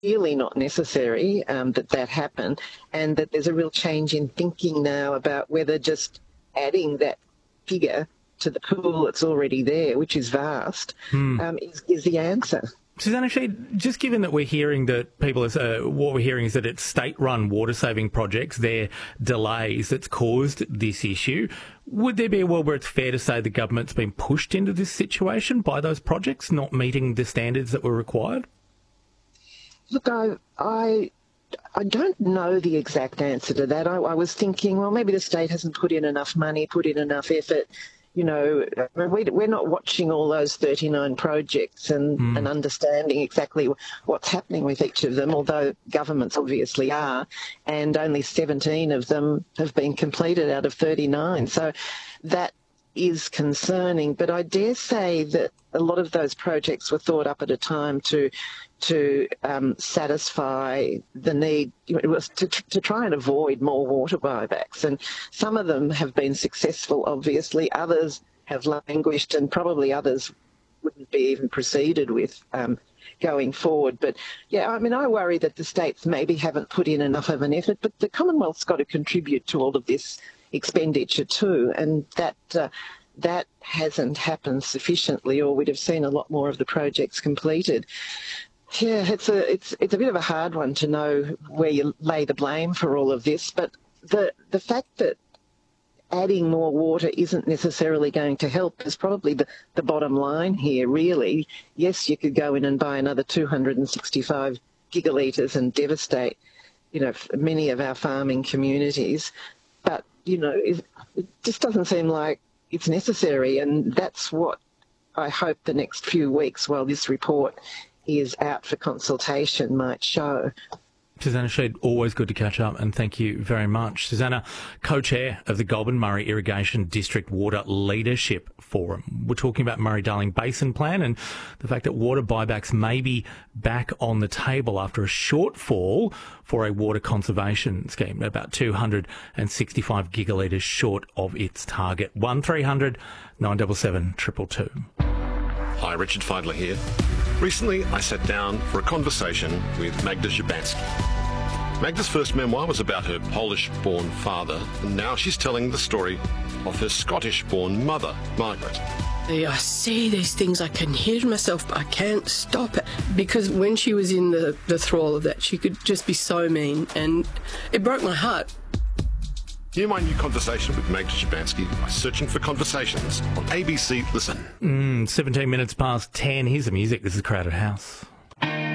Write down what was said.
really not necessary that happen, and that there's a real change in thinking now about whether just adding that figure to the pool that's already there, which is vast, is the answer. Susannah Sheed, just given that we're hearing that what we're hearing is that it's state-run water-saving projects, their delays that's caused this issue, would there be a world where it's fair to say the government's been pushed into this situation by those projects not meeting the standards that were required? Look, I don't know the exact answer to that. I was thinking, well, maybe the state hasn't put in enough money, put in enough effort. You know, we're not watching all those 39 projects and understanding exactly what's happening with each of them, although governments obviously are, and only 17 of them have been completed out of 39. So that is concerning, but I dare say that a lot of those projects were thought up at a time to satisfy the need. It was to try and avoid more water buybacks, and some of them have been successful, obviously. Others have languished, and probably others wouldn't be even proceeded with going forward. But yeah, I mean, I worry that the states maybe haven't put in enough of an effort, but the Commonwealth's got to contribute to all of this expenditure too, and that hasn't happened sufficiently, or we'd have seen a lot more of the projects completed. Yeah, it's a bit of a hard one to know where you lay the blame for all of this, but the fact that adding more water isn't necessarily going to help is probably the bottom line here, really. Yes, you could go in and buy another 265 gigalitres and devastate, many of our farming communities, but, it just doesn't seem like it's necessary, and that's what I hope the next few weeks while this report is out for consultation might show. Susannah Sheed, always good to catch up, and thank you very much. Susannah, co-chair of the Goulburn Murray Irrigation District Water Leadership Forum. We're talking about Murray-Darling Basin Plan and the fact that water buybacks may be back on the table after a shortfall for a water conservation scheme, about 265 gigalitres short of its target. 1300 977 222. Hi, Richard Feidler here. Recently, I sat down for a conversation with Magda Szubanski. Magda's first memoir was about her Polish-born father, and now she's telling the story of her Scottish-born mother, Margaret. I say these things, I can hear myself, but I can't stop it. Because when she was in the thrall of that, she could just be so mean, and it broke my heart. Hear my new conversation with Magda Szubanski by searching for Conversations on ABC Listen. 17 minutes past 10. Here's the music. This is Crowded House.